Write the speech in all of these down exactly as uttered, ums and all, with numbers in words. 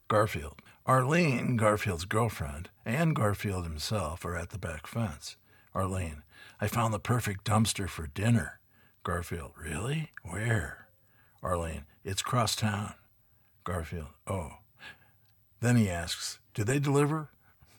Garfield. Arlene, Garfield's girlfriend, and Garfield himself are at the back fence. Arlene. I found the perfect dumpster for dinner. Garfield. Really? Where? Arlene. It's cross town. Garfield. Oh. Then he asks, do they deliver?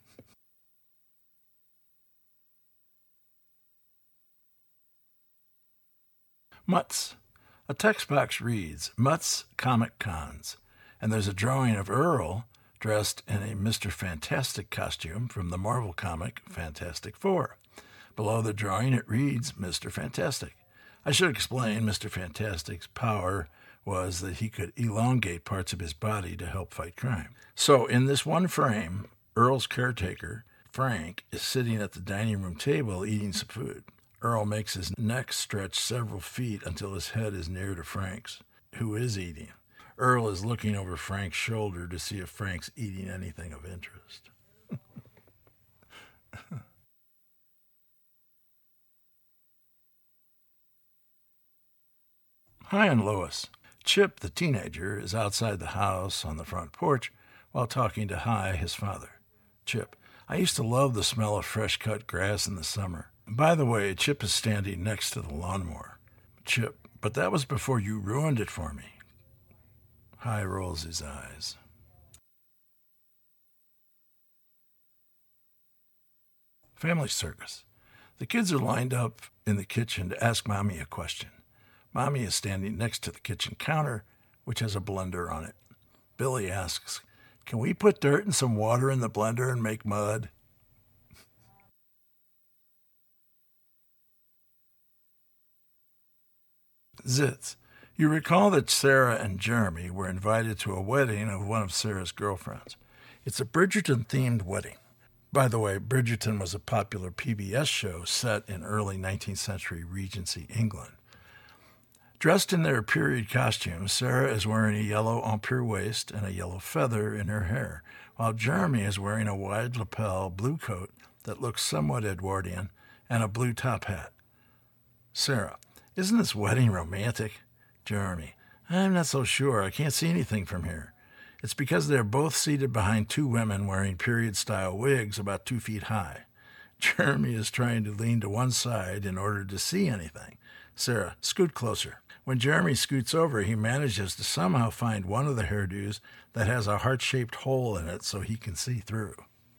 Mutts. A text box reads, Mutts Comic Cons, and there's a drawing of Earl dressed in a Mister Fantastic costume from the Marvel comic Fantastic Four. Below the drawing it reads Mister Fantastic. I should explain Mister Fantastic's power was that he could elongate parts of his body to help fight crime. So in this one frame, Earl's caretaker, Frank, is sitting at the dining room table eating some food. Earl makes his neck stretch several feet until his head is near to Frank's, who is eating. Earl is looking over Frank's shoulder to see if Frank's eating anything of interest. Hi, and Lois. Chip, the teenager, is outside the house on the front porch while talking to Hi, his father. Chip, I used to love the smell of fresh-cut grass in the summer. By the way, Chip is standing next to the lawnmower. Chip, but that was before you ruined it for me. Hi rolls his eyes. Family circus. The kids are lined up in the kitchen to ask Mommy a question. Mommy is standing next to the kitchen counter, which has a blender on it. Billy asks, can we put dirt and some water in the blender and make mud? Zitz. You recall that Sarah and Jeremy were invited to a wedding of one of Sarah's girlfriends. It's a Bridgerton-themed wedding. By the way, Bridgerton was a popular P B S show set in early nineteenth century Regency England. Dressed in their period costumes, Sarah is wearing a yellow empire waist and a yellow feather in her hair, while Jeremy is wearing a wide lapel blue coat that looks somewhat Edwardian and a blue top hat. Sarah, isn't this wedding romantic? Jeremy, I'm not so sure. I can't see anything from here. It's because they're both seated behind two women wearing period-style wigs about two feet high. Jeremy is trying to lean to one side in order to see anything. Sarah, scoot closer. When Jeremy scoots over, he manages to somehow find one of the hairdos that has a heart-shaped hole in it so he can see through.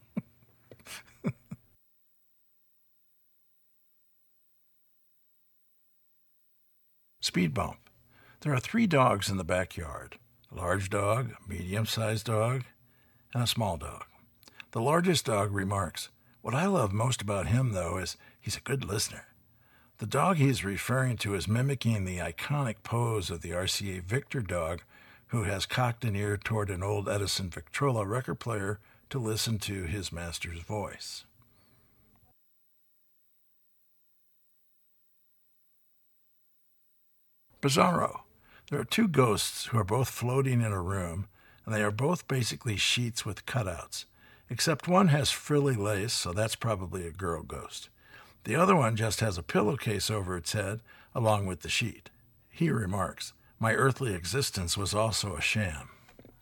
Speed bump. There are three dogs in the backyard. A large dog, a medium-sized dog, and a small dog. The largest dog remarks, what I love most about him, though, is he's a good listener. The dog he is referring to is mimicking the iconic pose of the R C A Victor dog, who has cocked an ear toward an old Edison Victrola record player to listen to his master's voice. Bizarro. There are two ghosts who are both floating in a room, and they are both basically sheets with cutouts, except one has frilly lace, so that's probably a girl ghost. The other one just has a pillowcase over its head, along with the sheet. He remarks, my earthly existence was also a sham.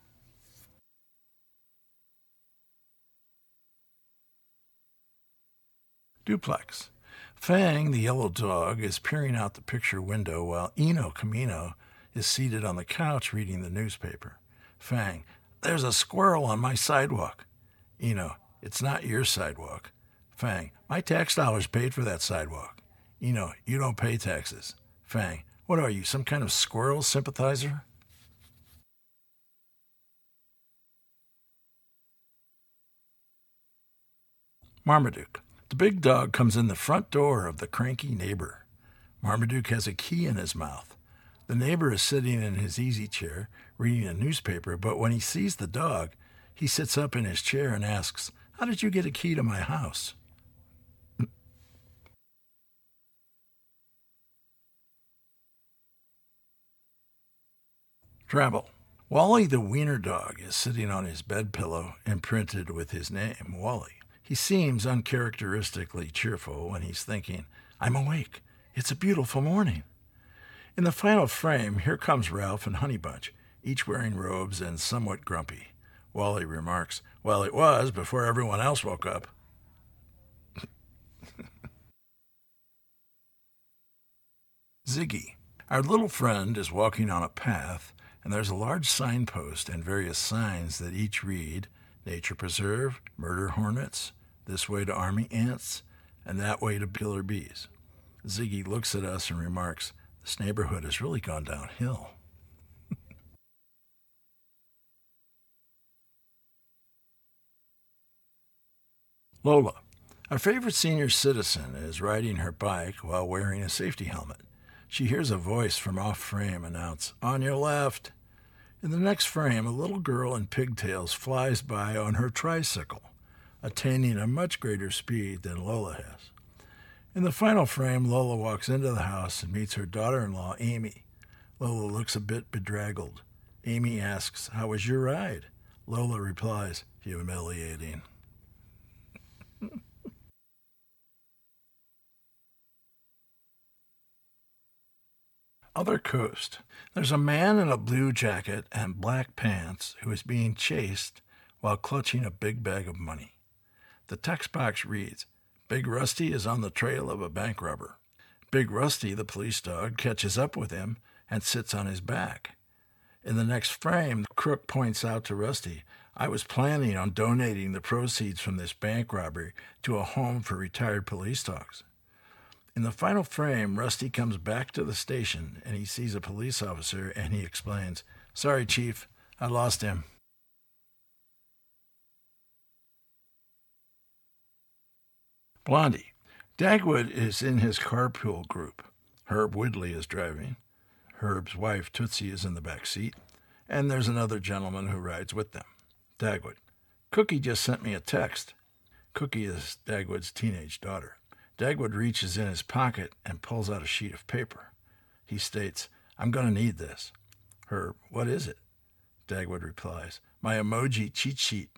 Duplex. Fang, the yellow dog, is peering out the picture window while Eno Camino is seated on the couch reading the newspaper. Fang, there's a squirrel on my sidewalk. Eno, it's not your sidewalk. Fang, my tax dollars paid for that sidewalk. Eno, you don't pay taxes. Fang, what are you, some kind of squirrel sympathizer? Marmaduke. The big dog comes in the front door of the cranky neighbor. Marmaduke has a key in his mouth. The neighbor is sitting in his easy chair, reading a newspaper, but when he sees the dog, he sits up in his chair and asks, how did you get a key to my house? Travel. Wally the wiener dog is sitting on his bed pillow, imprinted with his name, Wally. He seems uncharacteristically cheerful when he's thinking, I'm awake. It's a beautiful morning. In the final frame, here comes Ralph and Honeybunch, each wearing robes and somewhat grumpy. Wally remarks, well, it was before everyone else woke up. Ziggy. Our little friend is walking on a path, and there's a large signpost and various signs that each read, Nature Preserve, Murder Hornets, this way to Army Ants, and that way to killer bees. Ziggy looks at us and remarks, this neighborhood has really gone downhill. Lola. Our favorite senior citizen is riding her bike while wearing a safety helmet. She hears a voice from off frame announce, on your left. In the next frame, a little girl in pigtails flies by on her tricycle, attaining a much greater speed than Lola has. In the final frame, Lola walks into the house and meets her daughter-in-law, Amy. Lola looks a bit bedraggled. Amy asks, how was your ride? Lola replies, humiliating. Other coast. There's a man in a blue jacket and black pants who is being chased while clutching a big bag of money. The text box reads, Big Rusty is on the trail of a bank robber. Big Rusty, the police dog, catches up with him and sits on his back. In the next frame, the crook points out to Rusty, I was planning on donating the proceeds from this bank robbery to a home for retired police dogs. In the final frame, Rusty comes back to the station and he sees a police officer and he explains, sorry, Chief, I lost him. Blondie. Dagwood is in his carpool group. Herb Woodley is driving. Herb's wife, Tootsie, is in the back seat. And there's another gentleman who rides with them. Dagwood. Cookie just sent me a text. Cookie is Dagwood's teenage daughter. Dagwood reaches in his pocket and pulls out a sheet of paper. He states, I'm going to need this. Herb, what is it? Dagwood replies, my emoji cheat sheet.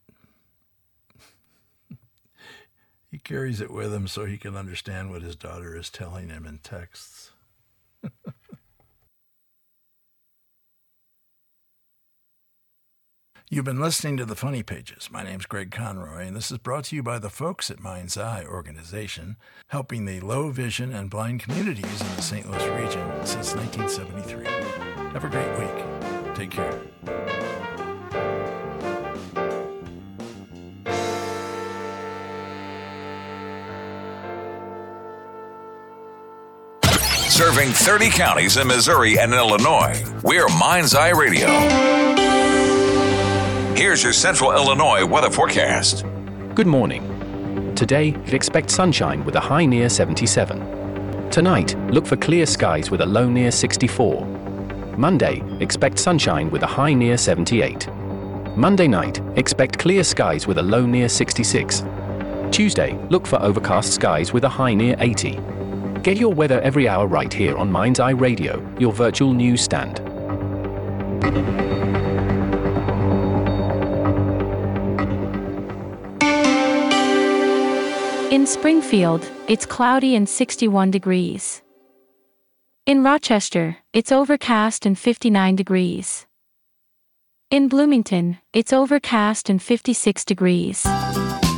He carries it with him so he can understand what his daughter is telling him in texts. You've been listening to The Funny Pages. My name's Greg Conroy, and this is brought to you by the folks at Mind's Eye organization, helping the low vision and blind communities in the Saint Louis region since nineteen seventy-three. Have a great week. Take care. Serving thirty counties in Missouri and Illinois, we're Mind's Eye Radio. Here's your Central Illinois weather forecast. Good morning. Today, expect sunshine with a high near seventy-seven. Tonight, look for clear skies with a low near sixty-four. Monday, expect sunshine with a high near seventy-eight. Monday night, expect clear skies with a low near sixty-six. Tuesday, look for overcast skies with a high near eighty. Get your weather every hour right here on Mind's Eye Radio, your virtual news stand. In Springfield, it's cloudy and sixty-one degrees. In Rochester, it's overcast and fifty-nine degrees. In Bloomington, it's overcast and fifty-six degrees.